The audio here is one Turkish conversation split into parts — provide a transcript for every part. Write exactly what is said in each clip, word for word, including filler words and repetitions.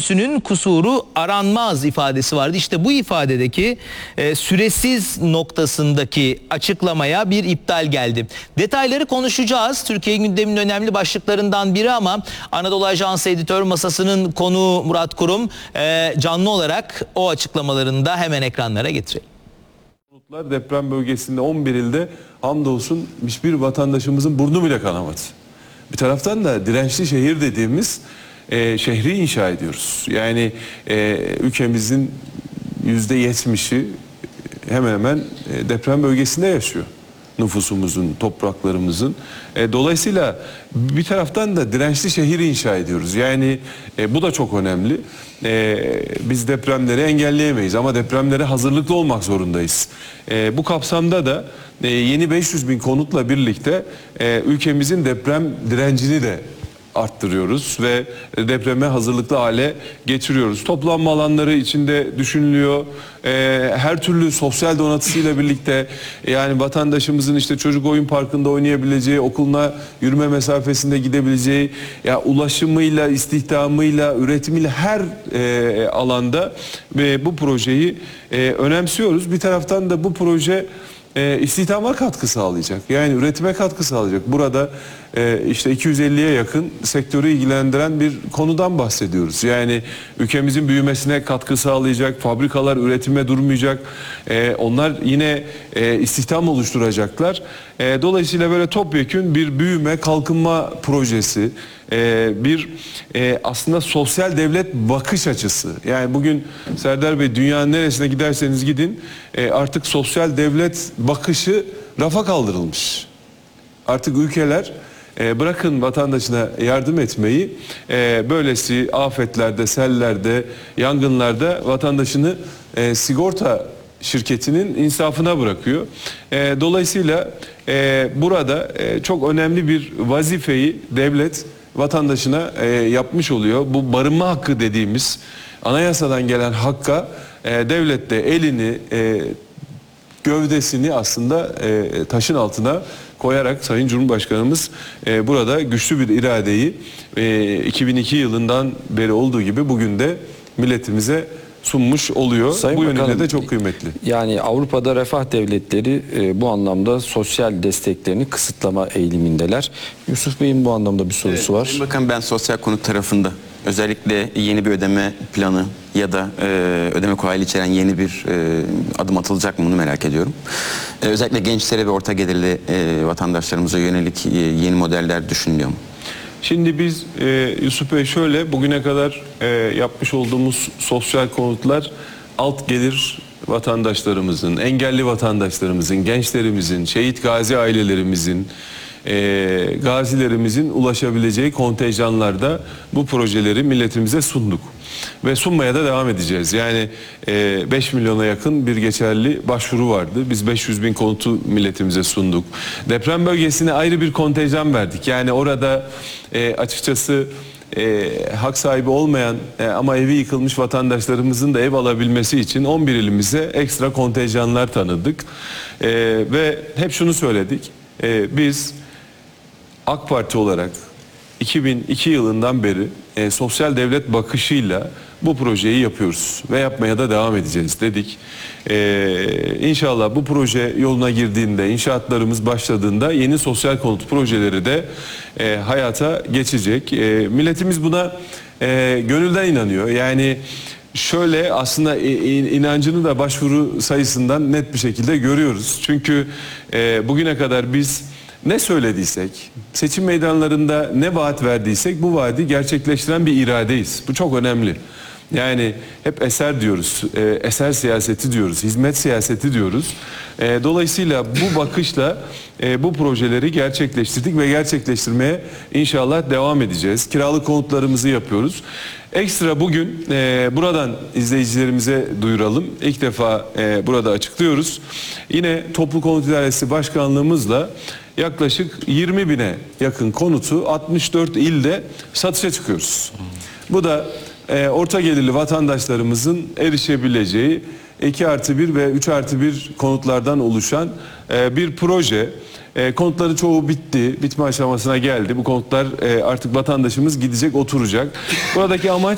köprüsünün kusuru aranmaz ifadesi vardı. İşte bu ifadedeki e, süresiz noktasındaki açıklamaya bir iptal geldi. Detayları konuşacağız. Türkiye gündeminin önemli başlıklarından biri ama Anadolu Ajansı editör masasının konuğu Murat Kurum e, canlı olarak o açıklamalarını da hemen ekranlara getirelim. Deprem bölgesinde on bir ilde hamdolsun hiçbir vatandaşımızın burnu bile kanamadı. Bir taraftan da dirençli şehir dediğimiz e, şehri inşa ediyoruz. Yani e, ülkemizin yüzde yetmişi hemen hemen e, deprem bölgesinde yaşıyor. Nüfusumuzun, topraklarımızın. E, dolayısıyla bir taraftan da dirençli şehir inşa ediyoruz. Yani e, bu da çok önemli. E, biz depremleri engelleyemeyiz ama depremlere hazırlıklı olmak zorundayız. E, bu kapsamda da e, yeni beş yüz bin konutla birlikte e, ülkemizin deprem direncini de arttırıyoruz ve depreme hazırlıklı hale getiriyoruz. Toplanma alanları içinde düşünülüyor. Ee, her türlü sosyal donatısıyla birlikte yani vatandaşımızın işte çocuk oyun parkında oynayabileceği, okuluna yürüme mesafesinde gidebileceği, ya ulaşımıyla, istihdamıyla, üretimiyle her e, alanda ve bu projeyi e, önemsiyoruz. Bir taraftan da bu proje E, istihdama katkı sağlayacak. Yani üretime katkı sağlayacak. Burada e, işte iki yüz elliye yakın sektörü ilgilendiren bir konudan bahsediyoruz. Yani ülkemizin büyümesine katkı sağlayacak. Fabrikalar üretime durmayacak. E, onlar yine e, istihdam oluşturacaklar. E, dolayısıyla böyle topyekün bir büyüme, kalkınma projesi. Ee, bir e, aslında sosyal devlet bakış açısı. Yani bugün Serdar Bey dünyanın neresine giderseniz gidin e, artık sosyal devlet bakışı rafa kaldırılmış. Artık ülkeler e, bırakın vatandaşına yardım etmeyi e, böylesi afetlerde, sellerde, yangınlarda vatandaşını e, sigorta şirketinin insafına bırakıyor. E, dolayısıyla e, burada e, çok önemli bir vazifeyi devlet vatandaşına e, yapmış oluyor. Bu barınma hakkı dediğimiz anayasadan gelen hakka e, devlet de elini, e, gövdesini aslında e, taşın altına koyarak Sayın Cumhurbaşkanımız e, burada güçlü bir iradeyi e, iki bin iki yılından beri olduğu gibi bugün de milletimize sunmuş oluyor. Sayın bu yönde Bakanım, de çok kıymetli. Yani Avrupa'da refah devletleri e, bu anlamda sosyal desteklerini kısıtlama eğilimindeler. Yusuf Bey'in bu anlamda bir sorusu Evet, var. Sayın Bakan, ben sosyal konut tarafında özellikle yeni bir ödeme planı ya da e, ödeme kolaylığı içeren yeni bir e, adım atılacak mı bunu merak ediyorum. E, özellikle gençlere ve orta gelirli e, vatandaşlarımıza yönelik e, yeni modeller düşünülüyor mu? Şimdi biz e, Yusuf Bey şöyle bugüne kadar e, yapmış olduğumuz sosyal konutlar alt gelir vatandaşlarımızın, engelli vatandaşlarımızın, gençlerimizin, şehit gazi ailelerimizin, e, gazilerimizin ulaşabileceği kontenjanlarda bu projeleri milletimize sunduk. Ve sunmaya da devam edeceğiz. Yani e, beş milyona yakın bir geçerli başvuru vardı. Biz beş yüz bin konutu milletimize sunduk. Deprem bölgesine ayrı bir kontenjan verdik. Yani orada e, açıkçası e, hak sahibi olmayan e, ama evi yıkılmış vatandaşlarımızın da ev alabilmesi için on bir ilimize ekstra kontenjanlar tanıdık. E, ve hep şunu söyledik. E, biz AK Parti olarak iki bin iki yılından beri e, sosyal devlet bakışıyla bu projeyi yapıyoruz ve yapmaya da devam edeceğiz dedik. E, İnşallah bu proje yoluna girdiğinde, inşaatlarımız başladığında yeni sosyal konut projeleri de e, hayata geçecek. E, milletimiz buna e, gönülden inanıyor. Yani şöyle aslında inancını da başvuru sayısından net bir şekilde görüyoruz. Çünkü e, bugüne kadar biz ne söylediysek, seçim meydanlarında ne vaat verdiysek bu vaadi gerçekleştiren bir iradeyiz. Bu çok önemli. Yani hep eser diyoruz, e, eser siyaseti diyoruz, hizmet siyaseti diyoruz. E, dolayısıyla bu bakışla e, bu projeleri gerçekleştirdik ve gerçekleştirmeye inşallah devam edeceğiz. Kiralık konutlarımızı yapıyoruz. Ekstra bugün e, buradan izleyicilerimize duyuralım. İlk defa e, burada açıklıyoruz. Yine Toplu Konut İdaresi Başkanlığımızla yaklaşık yirmi bine yakın konutu altmış dört ilde satışa çıkıyoruz. Bu da e, orta gelirli vatandaşlarımızın erişebileceği iki artı bir ve üç artı bir konutlardan oluşan e, bir proje. E, konutları çoğu bitti, bitme aşamasına geldi. Bu konutlar e, artık vatandaşımız gidecek, oturacak. Buradaki amaç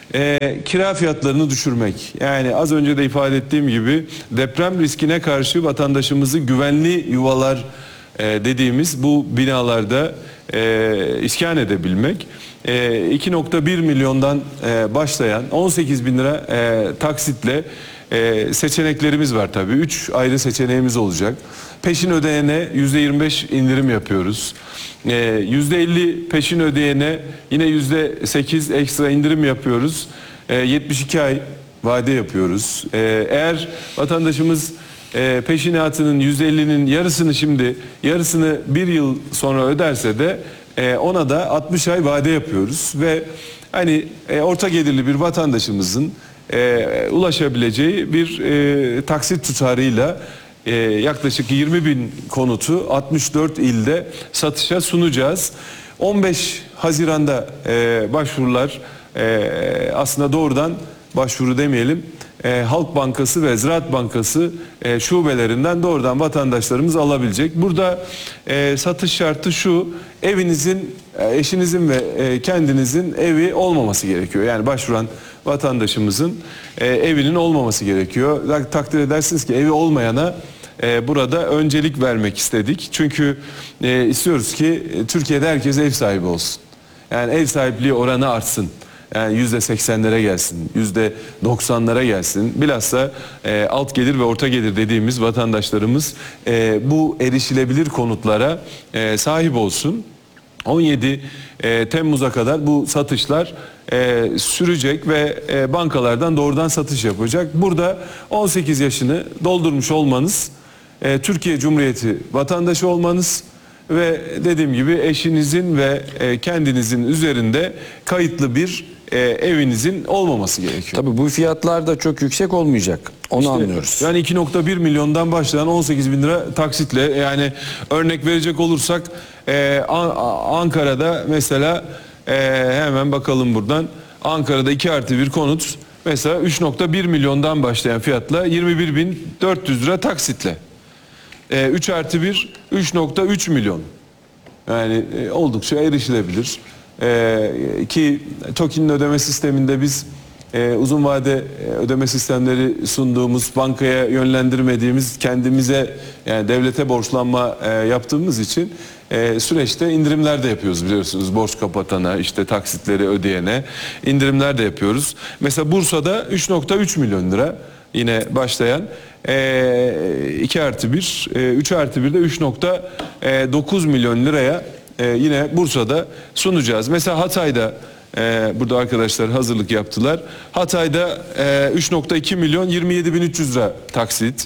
e, kira fiyatlarını düşürmek. Yani az önce de ifade ettiğim gibi deprem riskine karşı vatandaşımızı güvenli yuvalar e, dediğimiz bu binalarda e, iskan edebilmek. E, iki nokta bir milyondan e, başlayan on sekiz bin lira e, taksitle e, seçeneklerimiz var tabii. üç ayrı seçeneğimiz olacak. Peşin ödeyene yüzde yirmi beş indirim yapıyoruz. Ee, yüzde elli peşin ödeyene yine yüzde sekiz ekstra indirim yapıyoruz. Ee, yetmiş iki ay vade yapıyoruz. Ee, eğer vatandaşımız e, peşinatının yüzde ellinin yarısını şimdi, yarısını bir yıl sonra öderse de e, ona da altmış ay vade yapıyoruz. Ve hani e, orta gelirli bir vatandaşımızın e, ulaşabileceği bir e, taksit tutarıyla Ee, yaklaşık yirmi bin konutu altmış dört ilde satışa sunacağız. on beş Haziran'da e, başvurular e, aslında doğrudan başvuru demeyelim. E, Halk Bankası ve Ziraat Bankası e, şubelerinden doğrudan vatandaşlarımız alabilecek. Burada e, satış şartı şu: evinizin, e, eşinizin ve e, kendinizin evi olmaması gerekiyor. Yani başvuran vatandaşımızın e, evinin olmaması gerekiyor. Takdir edersiniz ki evi olmayana e, burada öncelik vermek istedik. Çünkü e, istiyoruz ki e, Türkiye'de herkes ev sahibi olsun. Yani ev sahipliği oranı artsın. Yani yüzde seksenlere gelsin, yüzde doksanlara gelsin. Bilhassa e, alt gelir ve orta gelir dediğimiz vatandaşlarımız e, bu erişilebilir konutlara e, sahip olsun. on yedi e, Temmuz'a kadar bu satışlar e, sürecek ve e, bankalardan doğrudan satış yapacak. Burada on sekiz yaşını doldurmuş olmanız, e, Türkiye Cumhuriyeti vatandaşı olmanız ve dediğim gibi eşinizin ve e, kendinizin üzerinde kayıtlı bir e, evinizin olmaması gerekiyor. Tabii bu fiyatlar da çok yüksek olmayacak. Onu İşte, anlıyoruz. yani iki nokta bir milyondan başlayan on sekiz bin lira taksitle, yani örnek verecek olursak e, An- Ankara'da mesela e, hemen bakalım buradan, Ankara'da iki artı bir konut mesela üç nokta bir milyondan başlayan fiyatla yirmi bir bin dört yüz lira taksitle. E, üç artı bir üç nokta üç milyon. Yani e, oldukça erişilebilir. E, ki TOKİ'nin ödeme sisteminde biz e, uzun vade e, ödeme sistemleri sunduğumuz, bankaya yönlendirmediğimiz, kendimize yani devlete borçlanma e, yaptığımız için e, süreçte indirimler de yapıyoruz, biliyorsunuz. Borç kapatana, işte taksitleri ödeyene indirimler de yapıyoruz. Mesela Bursa'da üç nokta üç milyon lira yine başlayan iki artı bir, üç artı birde üç nokta dokuz milyon liraya e, yine Bursa'da sunacağız. Mesela Hatay'da e, burada arkadaşlar hazırlık yaptılar. Hatay'da e, üç nokta iki milyon yirmi yedi bin üç yüz lira taksit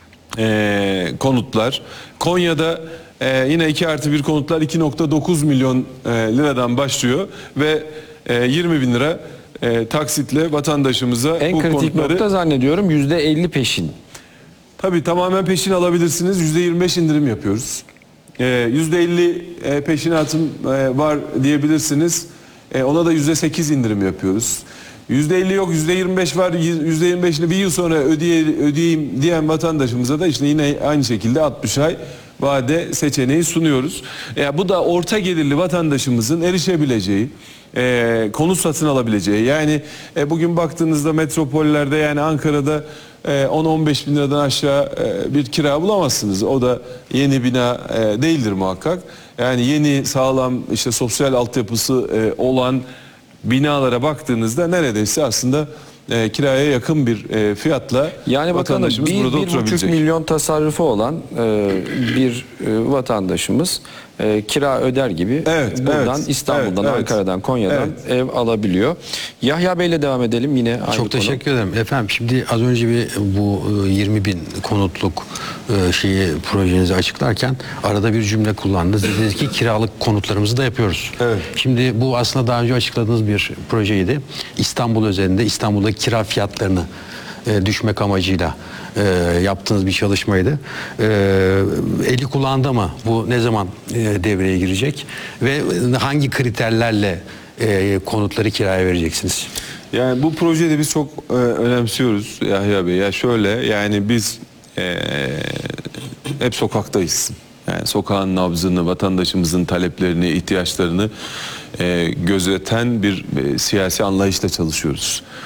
e, konutlar. Konya'da e, yine iki artı bir konutlar iki nokta dokuz milyon e, liradan başlıyor ve e, yirmi bin lira e, taksitle vatandaşımıza En bu kritik konutları... nokta zannediyorum yüzde elli peşin. Tabii tamamen peşin alabilirsiniz. yüzde yirmi beş indirim yapıyoruz. Ee, yüzde elli e, peşinatım e, var diyebilirsiniz. E, ona da yüzde sekiz indirim yapıyoruz. yüzde elli yok, yüzde yirmi beş var. yüzde yirmi beşini bir yıl sonra ödeye, ödeyeyim diyen vatandaşımıza da işte yine aynı şekilde altmış ay vade seçeneği sunuyoruz. E, bu da orta gelirli vatandaşımızın erişebileceği, e, konut satın alabileceği. Yani e, bugün baktığınızda metropollerde, yani Ankara'da on on beş bin liradan aşağı bir kira bulamazsınız. O da yeni bina değildir muhakkak. Yani yeni, sağlam, işte sosyal altyapısı olan binalara baktığınızda neredeyse aslında e, kiraya yakın bir e, fiyatla Yani bakalım vatandaşımız bir, burada bir buçuk oturabilecek. milyon tasarrufu olan e, bir e, vatandaşımız e, kira öder gibi Evet, buradan evet, İstanbul'dan, evet, evet. Ankara'dan, Konya'dan Evet. ev alabiliyor. Yahya Bey'le devam edelim yine aynı Çok konu. teşekkür ederim. Efendim şimdi az önce bir bu e, yirmi bin konutluk e, şeyi projenizi açıklarken arada bir cümle kullandınız. Dediniz ki kiralık konutlarımızı da yapıyoruz. Evet. Şimdi bu aslında daha önce açıkladığınız bir projeydi. İstanbul özelinde İstanbul'daki kira fiyatlarını e, düşmek amacıyla e, yaptığınız bir çalışmaydı. E, eli kulağında mı? Bu ne zaman e, devreye girecek? Ve hangi kriterlerle e, konutları kiraya vereceksiniz? Yani bu projede biz çok e, önemsiyoruz Yahya Bey. Ya şöyle, yani biz e, hep sokaktayız. Yani sokağın nabzını, vatandaşımızın taleplerini, ihtiyaçlarını e, gözeten bir e, siyasi anlayışla çalışıyoruz.